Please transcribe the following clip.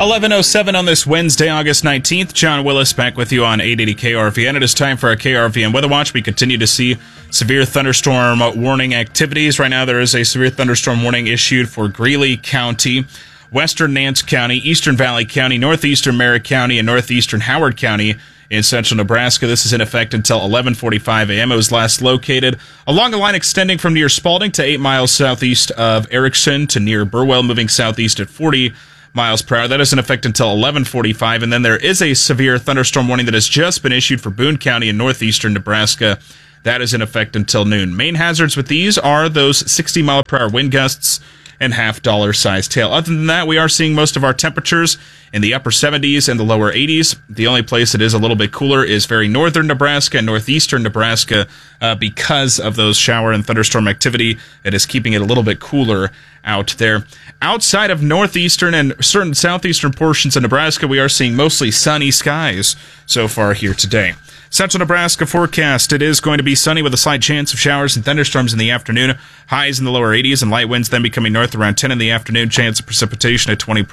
11:07 on this Wednesday, August 19th. John Willis back with you on 880 KRVN. It is time for our KRVN Weather Watch. We continue to see severe thunderstorm warning activities. Right now, there is a severe thunderstorm warning issued for Greeley County, western Nance County, eastern Valley County, northeastern Merritt County, and northeastern Howard County in central Nebraska. This is in effect until 11:45 a.m. It was last located along a line extending from near Spalding to 8 miles southeast of Erickson to near Burwell, moving southeast at 40 miles per hour. That is in effect until 11:45, and then there is a severe thunderstorm warning that has just been issued for Boone County in northeastern Nebraska. That is in effect until noon. Main hazards with these are those 60-mile-per-hour wind gusts and half-dollar-sized hail. Other than that, we are seeing most of our temperatures in the upper 70s and the lower 80s. The only place that is a little bit cooler is very northern Nebraska and northeastern Nebraska because of those shower and thunderstorm activity. It is keeping it a little bit cooler out there. Outside of northeastern and certain southeastern portions of Nebraska, we are seeing mostly sunny skies so far here today. Central Nebraska forecast, it is going to be sunny with a slight chance of showers and thunderstorms in the afternoon. Highs in the lower 80s and light winds then becoming north around 10 in the afternoon. Chance of precipitation at 20%.